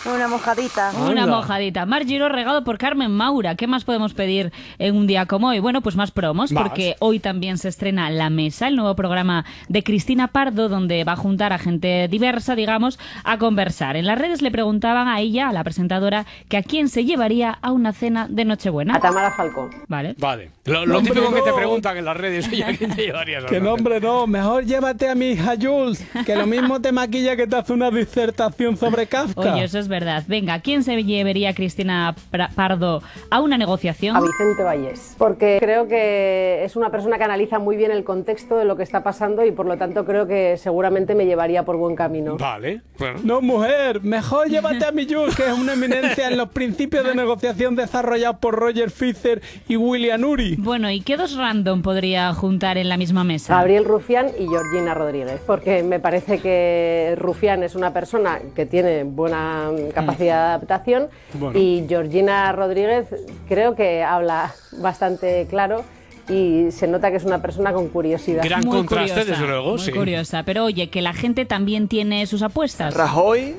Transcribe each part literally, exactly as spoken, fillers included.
Una mojadita. Una Anda. mojadita. Mar Giró regado por Carmen Maura. ¿Qué más podemos pedir en un día como hoy? Bueno, pues más promos, Más. porque hoy también se estrena La Mesa, el nuevo programa de Cristina Pardo, donde va a juntar a gente diversa, digamos, a conversar. En las redes le preguntaban a ella, a la presentadora, que a quién se llevaría a una cena de Nochebuena. A Tamara Falcón. Vale. Vale. Lo, lo Hombre, típico que te no. preguntan en las redes, oye, ¿a quién te llevarías? a Que una no, hombre, no. Mejor llévate a mi hija Jules, que lo mismo te maquilla que te hace una disertación sobre Kafka. Oye, eso es verdad. Venga, ¿quién se llevaría a Cristina Pra- Pardo a una negociación? A Vicente Vallés. Porque creo que es una persona que analiza muy bien el contexto de lo que está pasando y por lo tanto creo que seguramente me llevaría por buen camino. Vale. Bueno. No, mujer, mejor llévate a mi Jules, que es una eminencia en los principios de negociación desarrollados por Roger Fisher y William Ury. Bueno, ¿y qué dos random podría juntar en la misma mesa? Gabriel Rufián y Georgina Rodríguez, porque me parece que Rufián es una persona que tiene buena capacidad de adaptación Bueno. y Georgina Rodríguez creo que habla bastante claro y se nota que es una persona con curiosidad. Gran Muy contraste, curiosa, desde luego, muy sí. curiosa. Pero oye, que la gente también tiene sus apuestas. Rajoy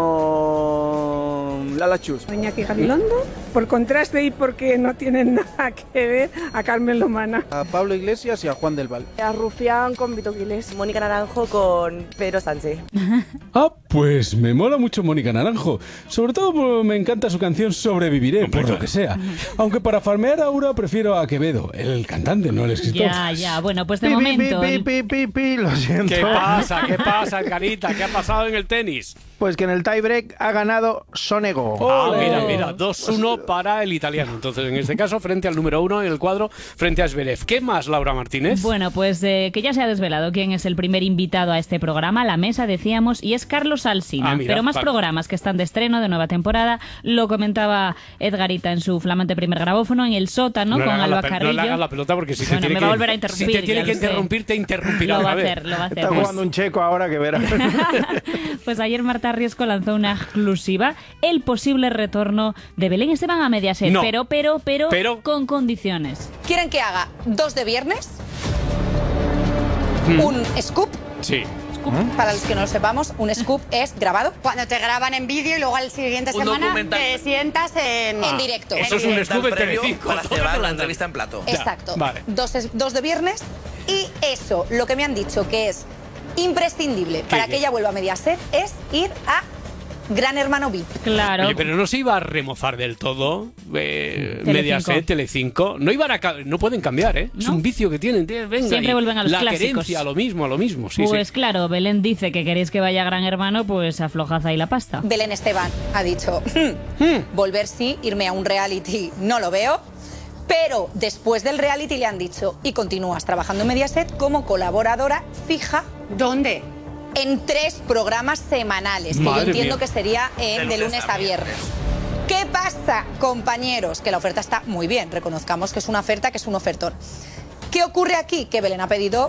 con Lala Chus. Iñaki Gabilondo, por contraste y porque no tienen nada que ver a Carmen Lomana. A Pablo Iglesias y a Juan del Val. A Rufián con Vito Quiles. Mónica Naranjo con Pedro Sánchez. Ah, pues me mola mucho Mónica Naranjo. Sobre todo porque me encanta su canción Sobreviviré, Hombre, por lo claro. que sea. Aunque para farmear a Aura prefiero a Quevedo, el cantante, no el escritor. Ya, ya. Bueno, pues de Pi, pi, momento... pi, el- pi, pi, pi, lo siento. ¿Qué pasa? ¿Qué pasa, Carita? ¿Qué ha pasado en el tenis? Pues que en el tiebreak ha ganado Sonego. Ah, ¡Ole! mira, mira, dos uno para el italiano. Entonces, en este caso, frente al número uno en el cuadro, frente a Zverev. ¿Qué más, Laura Martínez? Bueno, pues eh, que ya se ha desvelado quién es el primer invitado a este programa, La Mesa, decíamos, y es Carlos Alsina. Ah, mira, Pero más vale. programas que están de estreno de nueva temporada, lo comentaba Edgarita en su flamante primer grabófono, en El Sótano, no, con le hagas la Alba pe- no Carrillo. le hagas la pelota porque si Bueno, te tiene me que, va a volver a si interrumpir, te tiene ya que lo sé. interrumpir, te interrumpirá Lo va otra a vez. hacer, lo va a hacer. Está Pues- jugando un checo ahora que verás. Pues ayer Marta Riesco lanzó una exclusiva, el posible retorno de Belén Esteban a Mediaset, No. pero, pero, pero, Pero- con condiciones. ¿Quieren que haga dos de viernes? Hmm. Un scoop. Sí. Para los que no lo sepamos, un scoop es grabado. Cuando te graban en vídeo y luego al siguiente Un semana documental. te sientas en, en directo. Eso es un scoop de Telecinco. Para cebar la entrevista en plato. Ya, Exacto. vale. Dos, es- dos de viernes. Y eso, lo que me han dicho que es imprescindible para qué? que ella vuelva a Mediaset es ir a Gran Hermano V I P. Claro. Oye, pero no se iba a remozar del todo eh, Telecinco. Mediaset, Telecinco. No iban a ca- no pueden cambiar, ¿eh? Es ¿No? un vicio que tienen. tío, Venga, Siempre y vuelven a los la clásicos. querencia, a lo mismo, a lo mismo. Sí, Pues sí. claro, Belén dice que queréis que vaya a Gran Hermano, pues aflojad ahí la pasta. Belén Esteban ha dicho, Hmm. volver sí, irme a un reality no lo veo. Pero después del reality le han dicho, y continúas trabajando en Mediaset como colaboradora fija. ¿Dónde? En tres programas semanales, que Madre yo entiendo mía. que sería en de lunes a viernes. ¿Qué pasa, compañeros? Que la oferta está muy bien, reconozcamos que es una oferta, que es un ofertón. ¿Qué ocurre aquí? Que Belén ha pedido...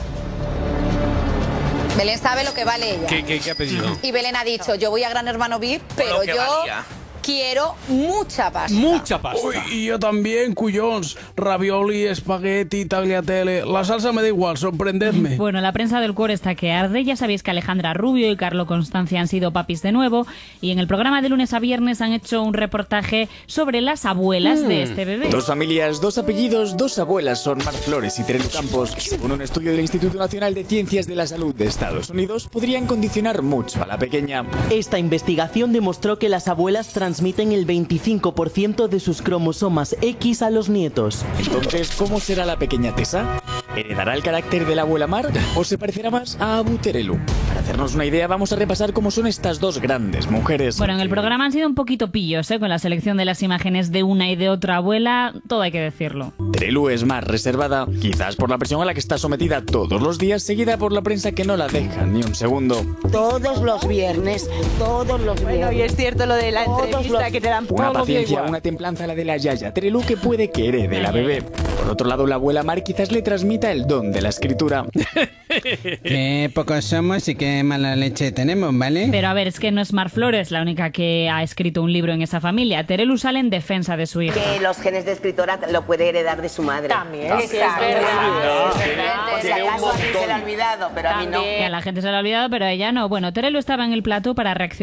Belén sabe lo que vale ella. ¿Qué, qué, qué ha pedido? Y Belén ha dicho, yo voy a Gran Hermano V I P, pero Lo que yo valía. quiero mucha pasta. Mucha pasta. Uy, y yo también, cuyons, ravioli, espagueti, tagliatelle. La salsa me da igual, sorprendedme. Bueno, la prensa del cuore está que arde. Ya sabéis que Alejandra Rubio y Carlo Constancia han sido papis de nuevo. Y en el programa de lunes a viernes han hecho un reportaje sobre las abuelas de este bebé. Dos familias, dos apellidos, dos abuelas son Mar Flores y Terelu Campos, que según un estudio del Instituto Nacional de Ciencias de la Salud de Estados Unidos podrían condicionar mucho a la pequeña. Esta investigación demostró que las abuelas transmiten el veinticinco por ciento de sus cromosomas X a los nietos. Entonces, ¿cómo será la pequeña Tessa? ¿Heredará el carácter de la abuela Mar o se parecerá más a Abu Terelu? Para hacernos una idea, vamos a repasar cómo son estas dos grandes mujeres. Bueno, en el programa han sido un poquito pillos, ¿eh? Con la selección de las imágenes de una y de otra abuela, todo hay que decirlo. Terelu es más reservada, quizás por la presión a la que está sometida todos los días, seguida por la prensa que no la deja ni un segundo. Todos los viernes, todos los viernes. Bueno, y es cierto lo de la Todos entrevista los- que te dan Una todos los días paciencia, igual. una templanza la de la Yaya Terelu que puede que herede la bebé. Por otro lado, la abuela Mar quizás le transmita el don de la escritura. Qué pocos somos y qué mala leche tenemos, ¿vale? Pero a ver, es que no es Mar Flores la única que ha escrito un libro en esa familia. Terelu sale en defensa de su hija. Que los genes de escritora lo puede heredar de su madre. También. Ah, sí, es verdad. Si acaso a mí se le ha olvidado, pero a mí no. Que a la gente se le ha olvidado, pero a ella no. Bueno, Terelu estaba en el plató para reaccionar